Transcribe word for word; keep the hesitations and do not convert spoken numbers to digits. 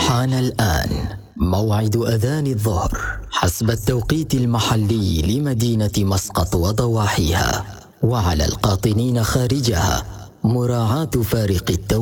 حان الآن موعد أذان الظهر حسب التوقيت المحلي لمدينة مسقط وضواحيها، وعلى القاطنين خارجها مراعاة فارق التوقيت.